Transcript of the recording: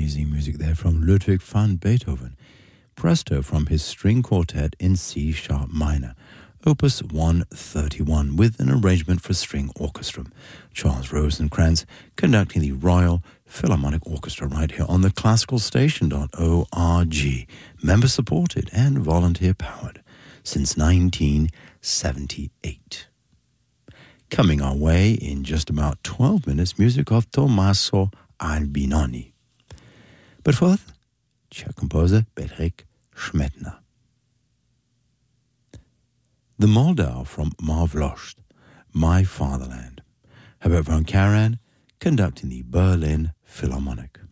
amazing music there from Ludwig van Beethoven. Presto from his string quartet in C-sharp minor, Opus 131, with an arrangement for string orchestra. Charles Rosencrantz conducting the Royal Philharmonic Orchestra right here on the classicalstation.org. Member supported and volunteer powered since 1978. Coming our way in just about 12 minutes, music of Tommaso Albinoni. But first, Czech composer Bedřich Šmetna. The Moldau from Marvlost, My Fatherland. Herbert von Karajan conducting the Berlin Philharmonic.